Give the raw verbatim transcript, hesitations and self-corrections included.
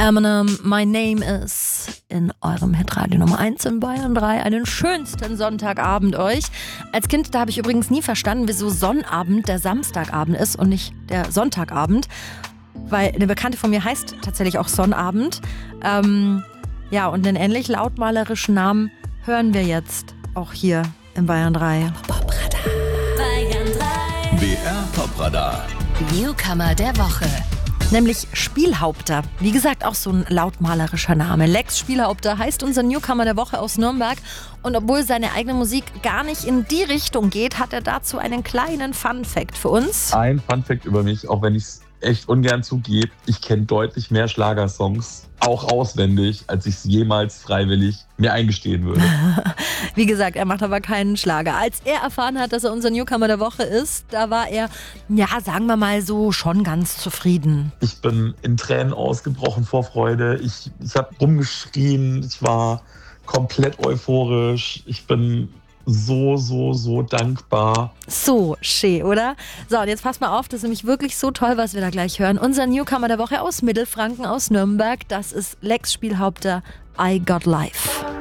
Eminem, My Name Is in eurem Hitradio Nummer eins in Bayern drei. Einen schönsten Sonntagabend euch. Als Kind, da habe ich übrigens nie verstanden, wieso Sonnabend der Samstagabend ist und nicht der Sonntagabend. Weil eine Bekannte von mir heißt tatsächlich auch Sonnabend. Ähm, ja, und den ähnlich lautmalerischen Namen hören wir jetzt auch hier in Bayern drei. Bayern drei. B R Popradar. Newcomer der Woche. Nämlich Spielhaupter. Wie gesagt, auch so ein lautmalerischer Name. Lex Spielhaupter heißt unser Newcomer der Woche aus Nürnberg. Und obwohl seine eigene Musik gar nicht in die Richtung geht, hat er dazu einen kleinen Fun-Fact für uns. Ein Fun-Fact über mich, auch wenn ich es echt ungern zugebe. Ich kenne deutlich mehr Schlagersongs, auch auswendig, als ich es jemals freiwillig mir eingestehen würde. Wie gesagt, er macht aber keinen Schlager. Als er erfahren hat, dass er unser Newcomer der Woche ist, da war er, ja, sagen wir mal so, schon ganz zufrieden. Ich bin in Tränen ausgebrochen vor Freude. Ich, ich habe rumgeschrien. Ich war komplett euphorisch. Ich bin so, so, so dankbar. So schön, oder? So, und jetzt passt mal auf, das ist nämlich wirklich so toll, was wir da gleich hören. Unser Newcomer der Woche aus Mittelfranken, aus Nürnberg, das ist Lex Spielhaupter, I Got Life.